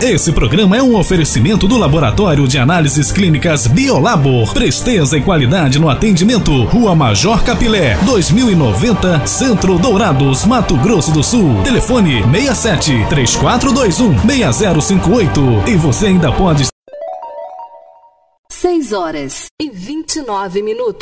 Esse programa é um oferecimento do Laboratório de Análises Clínicas Biolabor. Presteza e qualidade no atendimento. Rua Major Capilé, 2090, Centro Dourados, Mato Grosso do Sul. Telefone 67 3421 6058. E você ainda pode... 6 horas e 29 minutos.